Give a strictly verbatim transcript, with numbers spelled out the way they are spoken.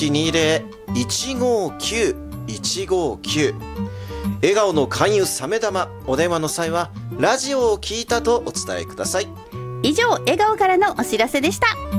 にゼロ いちごきゅう いちごきゅう。笑顔の勧誘サメ玉。お電話の際はラジオを聞いたとお伝えください。 以上、笑顔からのお知らせでした。